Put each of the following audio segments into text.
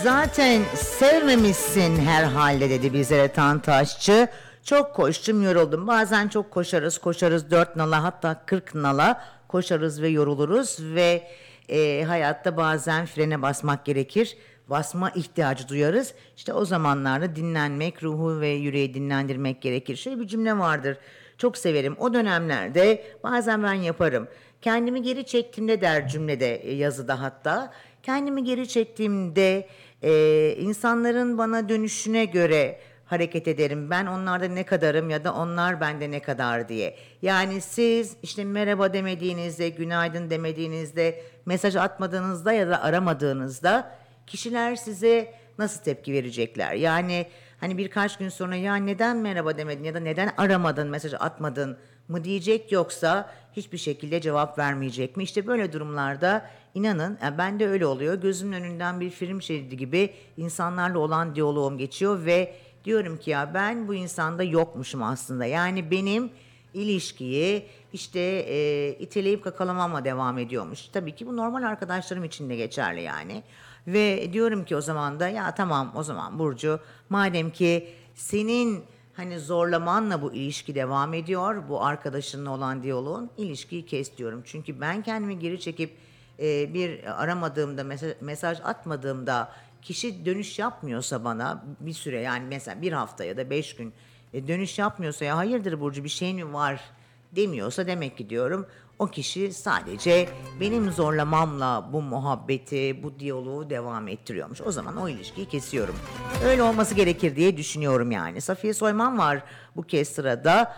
Zaten sevmemişsin herhalde dedi bizlere Tantaşçı. Çok koştum yoruldum. Bazen çok koşarız 4 nala hatta 40 nala koşarız ve yoruluruz ve hayatta bazen frene basmak gerekir. Basma ihtiyacı duyarız. İşte o zamanlarda dinlenmek, ruhu ve yüreği dinlendirmek gerekir. Şöyle bir cümle vardır. Çok severim. O dönemlerde bazen ben yaparım. Kendimi geri çektiğimde der cümlede, yazıda hatta. Kendimi geri çektiğimde insanların bana dönüşüne göre hareket ederim. Ben onlarda ne kadarım ya da onlar bende ne kadar diye. Yani siz işte merhaba demediğinizde, günaydın demediğinizde, mesaj atmadığınızda ya da aramadığınızda kişiler size nasıl tepki verecekler? Yani hani birkaç gün sonra ya neden merhaba demedin ya da neden aramadın, mesaj atmadın mı diyecek, yoksa hiçbir şekilde cevap vermeyecek mi? İşte böyle durumlarda inanın ben de öyle oluyor. Gözümün önünden bir film şeridi gibi insanlarla olan diyaloğum geçiyor ve diyorum ki ya ben bu insanda yokmuşum aslında. Yani benim ilişkiyi işte iteleyip kakalamamla devam ediyormuş. Tabii ki bu normal arkadaşlarım için de geçerli yani. Ve diyorum ki o zaman da ya tamam o zaman Burcu, madem ki senin hani zorlamanla bu ilişki devam ediyor, bu arkadaşınla olan diyaloğun, ilişkiyi kes diyorum. Çünkü ben kendimi geri çekip bir aramadığımda, mesaj atmadığımda kişi dönüş yapmıyorsa bana bir süre, yani mesela bir hafta ya da 5 gün dönüş yapmıyorsa, ya hayırdır Burcu bir şeyin mi var demiyorsa, demek ki diyorum o kişi sadece benim zorlamamla bu muhabbeti, bu diyaloğu devam ettiriyormuş. O zaman o ilişkiyi kesiyorum. Öyle olması gerekir diye düşünüyorum yani. Safiye Soyman var bu kez sırada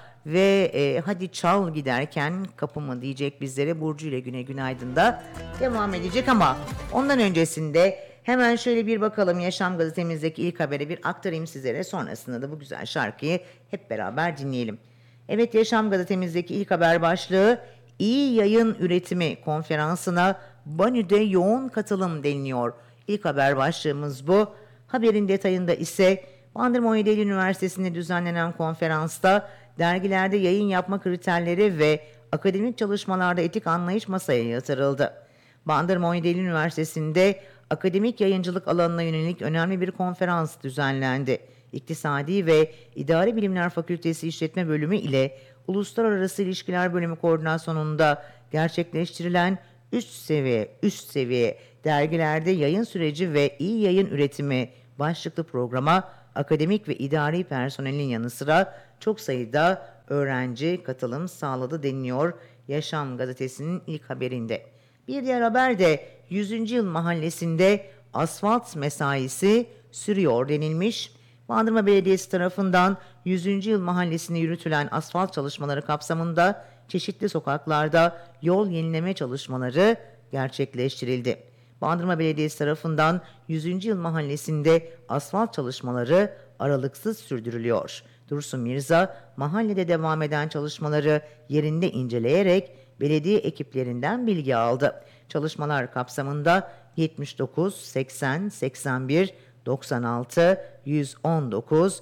ve hadi çal giderken kapımı diyecek bizlere. Burcu ile Güne Günaydın da devam edecek ama ondan öncesinde hemen şöyle bir bakalım Yaşam Gazetemizdeki ilk haberi bir aktarayım sizlere. Sonrasında da bu güzel şarkıyı hep beraber dinleyelim. Evet, Yaşam Gazetemizdeki ilk haber başlığı İyi Yayın Üretimi Konferansı'na Banü'de yoğun katılım deniliyor. İlk haber başlığımız bu. Haberin detayında ise Bandırma 17 Eylül Üniversitesi'nde düzenlenen konferansta dergilerde yayın yapma kriterleri ve akademik çalışmalarda etik anlayış masaya yatırıldı. Bandırma 17 Eylül Üniversitesi'nde akademik yayıncılık alanına yönelik önemli bir konferans düzenlendi. İktisadi ve İdari Bilimler Fakültesi İşletme Bölümü ile Uluslararası İlişkiler Bölümü koordinasyonunda gerçekleştirilen üst seviye dergilerde yayın süreci ve iyi yayın üretimi başlıklı programa akademik ve idari personelin yanı sıra çok sayıda öğrenci katılım sağladı deniliyor Yaşam Gazetesi'nin ilk haberinde. Bir diğer haber de 100. Yıl Mahallesi'nde asfalt mesaisi sürüyor denilmiş. Bandırma Belediyesi tarafından 100. Yıl Mahallesi'nde yürütülen asfalt çalışmaları kapsamında çeşitli sokaklarda yol yenileme çalışmaları gerçekleştirildi. Bandırma Belediyesi tarafından 100. Yıl Mahallesi'nde asfalt çalışmaları aralıksız sürdürülüyor. Dursun Mirza, mahallede devam eden çalışmaları yerinde inceleyerek belediye ekiplerinden bilgi aldı. Çalışmalar kapsamında 79, 80, 81, 96, 119,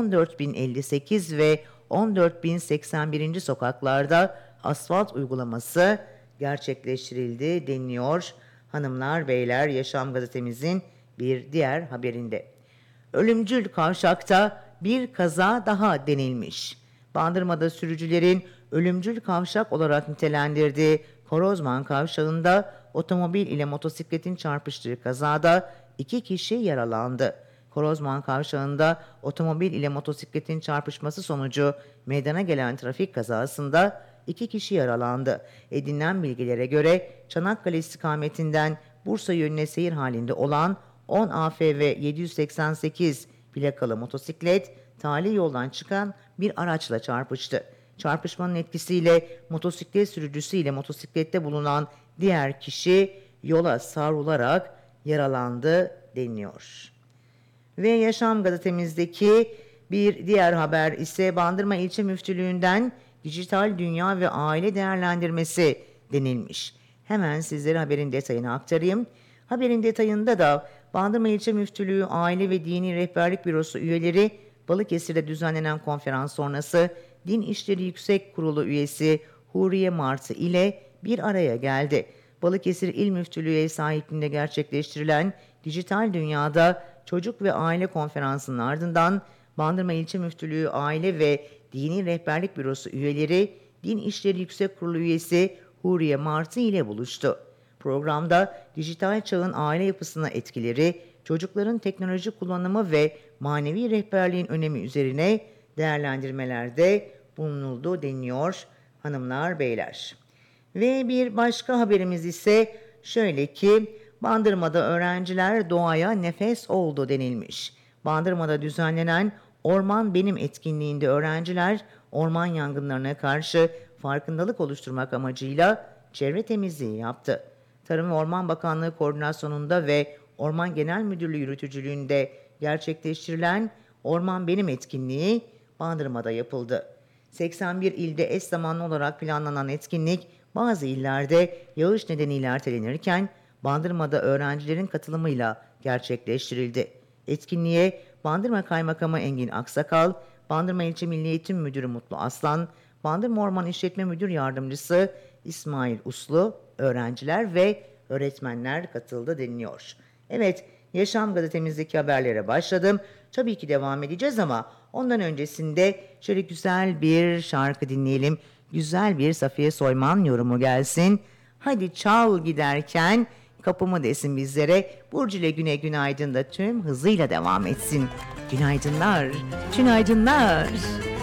14.058 ve 14.081. sokaklarda asfalt uygulaması gerçekleştirildi deniliyor. Hanımlar, beyler, Yaşam Gazetemizin bir diğer haberinde. Ölümcül kavşakta bir kaza daha denilmiş. Bandırma'da sürücülerin ölümcül kavşak olarak nitelendirdiği Korozman kavşağında otomobil ile motosikletin çarpıştığı kazada 2 kişi yaralandı. Korozman kavşağında otomobil ile motosikletin çarpışması sonucu meydana gelen trafik kazasında 2 kişi yaralandı. Edinilen bilgilere göre Çanakkale istikametinden Bursa yönüne seyir halinde olan 10 AFV 788 plakalı motosiklet tali yoldan çıkan bir araçla çarpıştı. Çarpışmanın etkisiyle motosiklet sürücüsü ile motosiklette bulunan diğer kişi yola savrularak yaralandı deniliyor. Ve Yaşam Gazetemizdeki bir diğer haber ise Bandırma İlçe Müftülüğü'nden dijital dünya ve aile değerlendirmesi denilmiş. Hemen sizlere haberin detayını aktarayım. Haberin detayında da Bandırma İlçe Müftülüğü Aile ve Dini Rehberlik Bürosu üyeleri Balıkesir'de düzenlenen konferans sonrası Din İşleri Yüksek Kurulu üyesi Huriye Martı ile bir araya geldi. Balıkesir İl Müftülüğü ev sahipliğinde gerçekleştirilen Dijital Dünyada Çocuk ve Aile Konferansı'nın ardından Bandırma İlçe Müftülüğü Aile ve Dini Rehberlik Bürosu üyeleri Din İşleri Yüksek Kurulu üyesi Huriye Martı ile buluştu. Programda dijital çağın aile yapısına etkileri, çocukların teknoloji kullanımı ve manevi rehberliğin önemi üzerine değerlendirmelerde bulunuldu deniliyor hanımlar beyler. Ve bir başka haberimiz ise şöyle ki Bandırma'da öğrenciler doğaya nefes oldu denilmiş. Bandırma'da düzenlenen Orman Benim etkinliğinde öğrenciler orman yangınlarına karşı farkındalık oluşturmak amacıyla çevre temizliği yaptı. Tarım ve Orman Bakanlığı koordinasyonunda ve Orman Genel Müdürlüğü yürütücülüğünde gerçekleştirilen Orman Benim etkinliği Bandırma'da yapıldı. 81 ilde eş zamanlı olarak planlanan etkinlik bazı illerde yağış nedeniyle ertelenirken Bandırma'da öğrencilerin katılımıyla gerçekleştirildi. Etkinliğe Bandırma Kaymakamı Engin Aksakal, Bandırma İlçe Milli Eğitim Müdürü Mutlu Aslan, Bandırma Orman İşletme Müdür Yardımcısı İsmail Uslu, öğrenciler ve öğretmenler katıldı deniliyor. Evet, Yaşam gazetemizdeki haberlere başladım. Tabii ki devam edeceğiz ama ondan öncesinde şöyle güzel bir şarkı dinleyelim. Güzel bir Safiye Soyman yorumu gelsin. Hadi çal giderken kapımı desin bizlere. Burcu ile Güne Günaydın da tüm hızıyla devam etsin. Günaydınlar, günaydınlar.